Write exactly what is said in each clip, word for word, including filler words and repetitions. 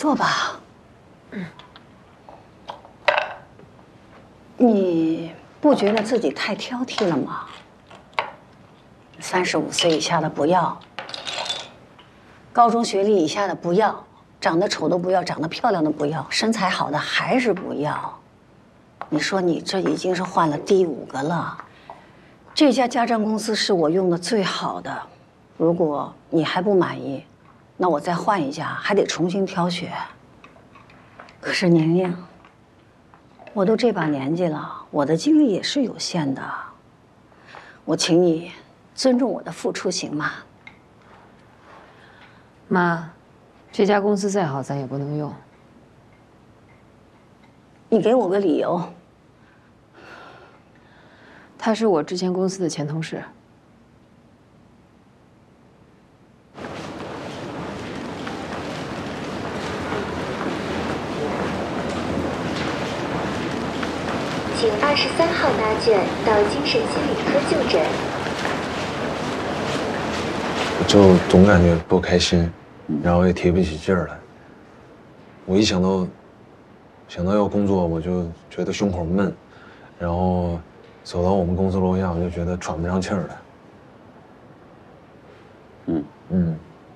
坐吧。嗯。你不觉得自己太挑剔了吗？三十五岁以下的不要，高中学历以下的不要，长得丑的不要，长得漂亮的不要，身材好的还是不要。你说你这已经是换了第五个了。这家家政公司是我用的最好的，如果你还不满意，那我再换一家，还得重新挑选。可是宁宁，我都这把年纪了，我的精力也是有限的，我请你尊重我的付出，行吗？ 妈，这家公司再好，咱也不能用。 你给我个理由。 他是我之前公司的前同事。 请二十三号搭卷到精神心理科就诊。 我就总感觉不开心，然后也提不起劲儿来。我一想到想到要工作，我就觉得胸口闷，然后走到我们公司楼下，我就觉得喘不上气儿来。 嗯嗯，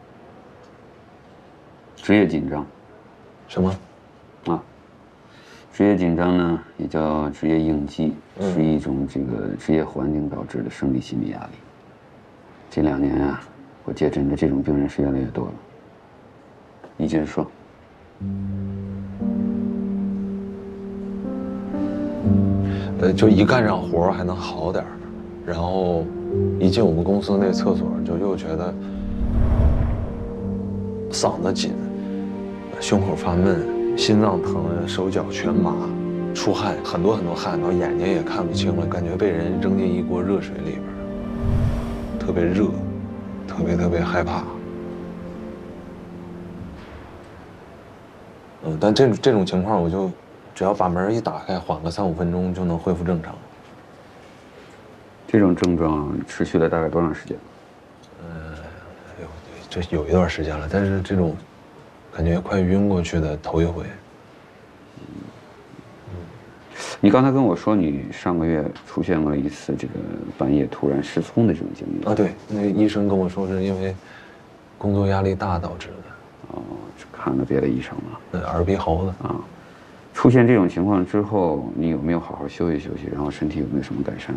职业紧张。 什么？ 啊，职业紧张呢，也叫职业应激， 嗯、 是一种这个职业环境导致的生理心理压力。这两年啊，我接诊的这种病人是越来越多了。你接着说。 呃，就一干上活还能好点儿，然后一进我们公司那厕所，就又觉得嗓子紧，胸口发闷，心脏疼，手脚全麻，出汗，很多很多汗，然后眼睛也看不清了，感觉被人扔进一锅热水里边，特别热，特别特别害怕。嗯，但这这种情况，我就只要把门一打开，缓个三五分钟就能恢复正常。 这种症状持续了大概多长时间？ 呃，有这有一段时间了，但是这种感觉快晕过去的头一回。 你刚才跟我说，你上个月出现过一次这个半夜突然失聪的这种经历啊？对，那医生跟我说是因为工作压力大导致的。 哦，看了别的医生了？ 对，耳鼻喉的啊。出现这种情况之后，你有没有好好休息休息？然后身体有没有什么改善？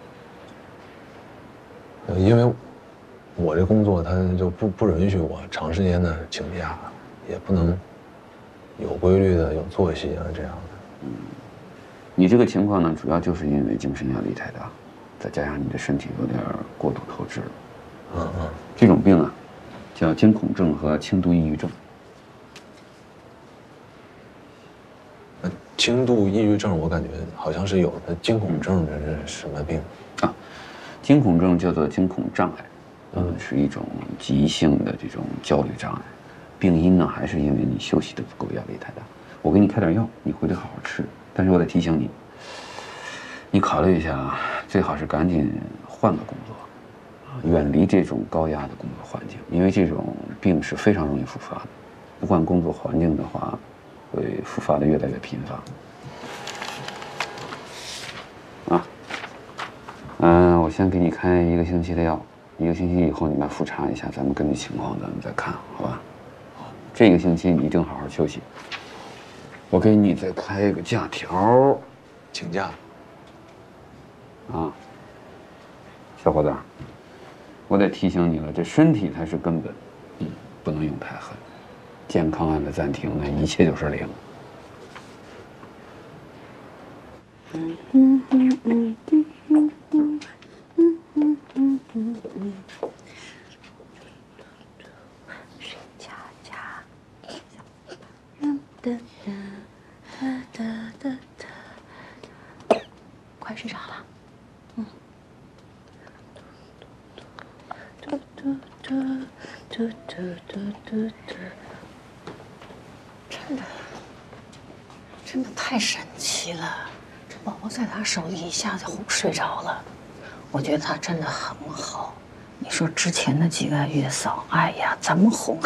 呃，因为我这工作它就不不允许我长时间的请假，也不能有规律的有作息啊这样的。 嗯，你这个情况呢，主要就是因为精神压力太大，再加上你的身体有点过度透支了。 嗯嗯， 这种病啊，叫惊恐症和轻度抑郁症。 轻度抑郁症我感觉好像是有的，惊恐症这是什么病？ 啊，惊恐症叫做惊恐障碍，嗯，是一种急性的这种焦虑障碍。病因呢，还是因为你休息的不够，压力太大。我给你开点药，你回去好好吃。但是我得提醒你，你考虑一下啊，最好是赶紧换个工作，远离这种高压的工作环境，因为这种病是非常容易复发的。不换工作环境的话，会复发的越来越频繁。啊，嗯，我先给你开一个星期的药，一个星期以后你来复查一下，咱们根据情况咱们再看，好吧？这个星期你一定好好休息。我给你再开一个假条， 请假。 啊，小伙子，我得提醒你了，这身体才是根本，嗯，不能用太狠。健康案的暂停，那一切就是零。嗯嗯嗯嗯嗯嗯嗯嗯嗯嗯嗯嗯。睡觉觉，哒哒哒哒哒，快睡着了。嗯。嘟嘟嘟嘟嘟嘟嘟嘟。 真的，真的太神奇了！这宝宝在他手里一下就睡着了，我觉得他真的很好。你说之前的几个月嫂，哎呀，怎么哄